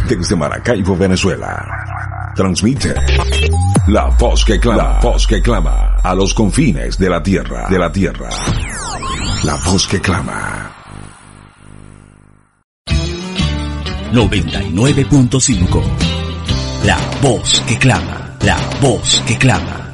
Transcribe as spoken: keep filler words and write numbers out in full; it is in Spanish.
desde Maracaibo, Venezuela. Transmite la voz que clama, la voz que clama a los confines de la tierra, de la tierra. La voz que clama. noventa y nueve punto cinco. La voz que clama, la voz que clama.